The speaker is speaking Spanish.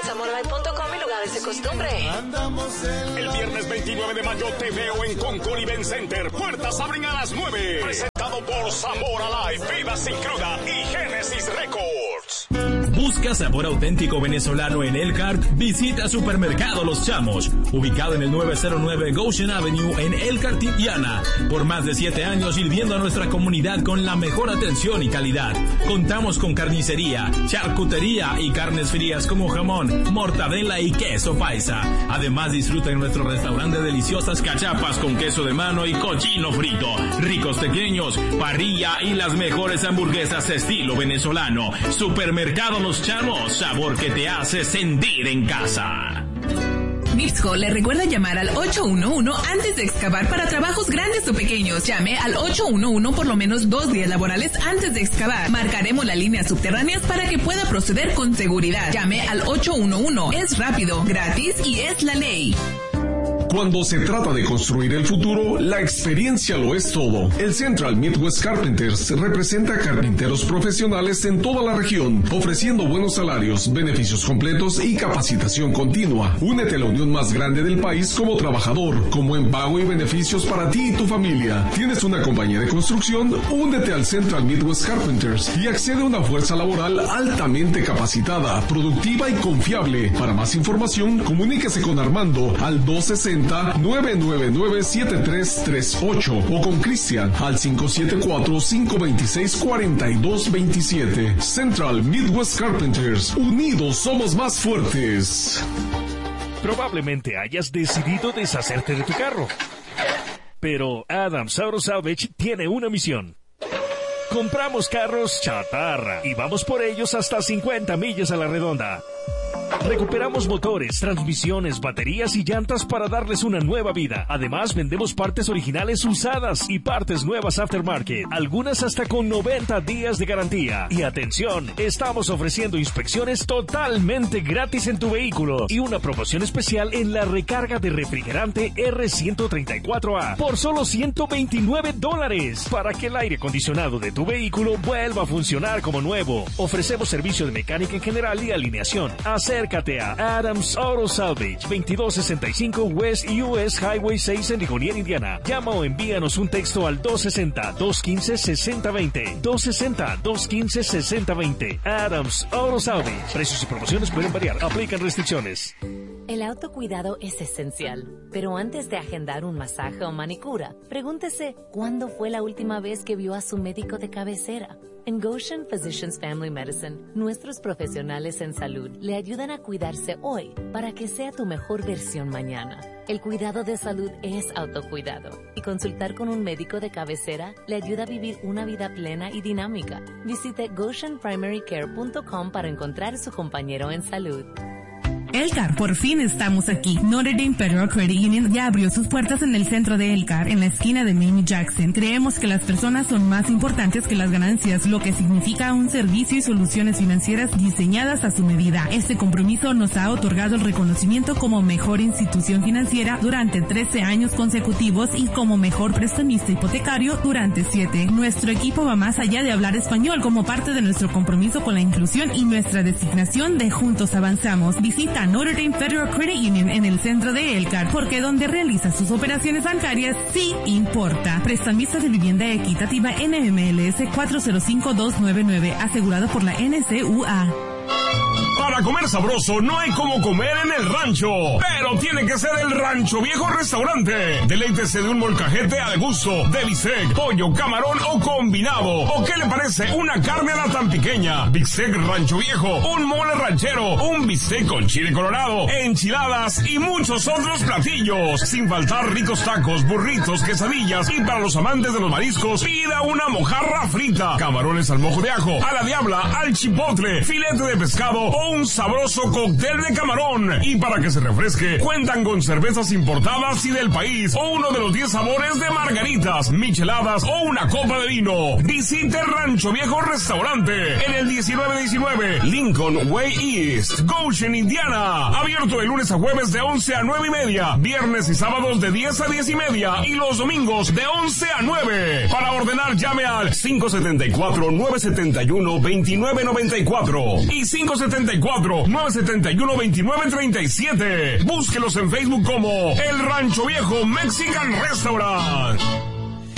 samoalive.com y lugares de costumbre. El viernes 29 de mayo te veo en Concord Event Center. Puertas abren a las 9. Presentado por Sabor Alive, Vida Sin Cruda y Genesis Records. ¿Busca sabor auténtico venezolano en Elkhart? Visita Supermercado Los Chamos, ubicado en el 909 Goshen Avenue en Elkhart, Indiana. Por más de 7 años sirviendo a nuestra comunidad con la mejor atención y calidad. Contamos con carnicería, charcutería y carnes frías como jamón, mortadela y queso paisa. Además disfruta en nuestro restaurante deliciosas cachapas con queso de mano y cochino frito, ricos pequeños, parrilla y las mejores hamburguesas estilo venezolano. Supermercado Los Chamos, sabor que te hace sentir en casa. Nipsco le recuerda llamar al 811 antes de excavar para trabajos grandes o pequeños. Llame al 811 por lo menos 2 días laborales antes de excavar. Marcaremos las líneas subterráneas para que pueda proceder con seguridad. Llame al 811. Es rápido, gratis y es la ley. Cuando se trata de construir el futuro, la experiencia lo es todo. El Central Midwest Carpenters representa carpinteros profesionales en toda la región, ofreciendo buenos salarios, beneficios completos y capacitación continua. Únete a la unión más grande del país como trabajador, con buen pago y beneficios para ti y tu familia. ¿Tienes una compañía de construcción? Únete al Central Midwest Carpenters y accede a una fuerza laboral altamente capacitada, productiva y confiable. Para más información, comuníquese con Armando al 260-999-7338 o con Cristian al 574-526-4227. Central Midwest Carpenters. Unidos somos más fuertes. Probablemente hayas decidido deshacerte de tu carro. Pero Adams Auto Salvage tiene una misión. Compramos carros chatarra y vamos por ellos hasta 50 millas a la redonda. Recuperamos motores, transmisiones, baterías y llantas para darles una nueva vida. Además, vendemos partes originales usadas y partes nuevas aftermarket, algunas hasta con 90 días de garantía. Y atención, estamos ofreciendo inspecciones totalmente gratis en tu vehículo y una promoción especial en la recarga de refrigerante R134A por solo $129 para que el aire acondicionado de tu vehículo vuelva a funcionar como nuevo. Ofrecemos servicio de mecánica en general y alineación. Acércate a Adams Auto Salvage, 2265 West US Highway 6 en Ligonier, Indiana. Llama o envíanos un texto al 260-215-6020. 260-215-6020. Adams Auto Salvage. Precios y promociones pueden variar. Aplican restricciones. El autocuidado es esencial, pero antes de agendar un masaje o manicura, pregúntese ¿cuándo fue la última vez que vio a su médico de cabecera? En Goshen Physicians Family Medicine, nuestros profesionales en salud le ayudan a cuidarse hoy para que sea tu mejor versión mañana. El cuidado de salud es autocuidado y consultar con un médico de cabecera le ayuda a vivir una vida plena y dinámica. Visite GoshenPrimaryCare.com para encontrar su compañero en salud. Elkhart, por fin estamos aquí. Notre Dame Federal Credit Union ya abrió sus puertas en el centro de Elkhart, en la esquina de Mamie Jackson. Creemos que las personas son más importantes que las ganancias, lo que significa un servicio y soluciones financieras diseñadas a su medida. Este compromiso nos ha otorgado el reconocimiento como mejor institución financiera durante 13 años consecutivos y como mejor prestamista hipotecario durante 7. Nuestro equipo va más allá de hablar español como parte de nuestro compromiso con la inclusión y nuestra designación de Juntos Avanzamos. Visita Notre Dame Federal Credit Union en el centro de Elkhart, porque donde realiza sus operaciones bancarias sí importa. Prestamistas de vivienda equitativa NMLS 405299, asegurado por la NCUA. Para comer sabroso no hay como comer en el rancho, pero tiene que ser el Rancho Viejo Restaurante. Deleítese de un molcajete al gusto, de bistec, pollo, camarón o combinado. ¿O qué le parece una carne a la tampiqueña? Bistec Rancho Viejo, un mole ranchero, un bistec con chile colorado, enchiladas y muchos otros platillos. Sin faltar ricos tacos, burritos, quesadillas y para los amantes de los mariscos, pida una mojarra frita, camarones al mojo de ajo, a la diabla, al chipotle, filete de pescado o un sabroso cóctel de camarón. Y para que se refresque, cuentan con cervezas importadas y del país, o uno de los 10 sabores de margaritas, micheladas o una copa de vino. Visite Rancho Viejo Restaurante en el 1919 Lincoln Way East, Goshen, Indiana. Abierto de lunes a jueves de 11 a 9 y media, viernes y sábados de 10 a 10 y media y los domingos de 11 a 9. Para ordenar, llame al 574-971-2994 y 574 844-971-2937. Búsquelos en Facebook como El Rancho Viejo Mexican Restaurant.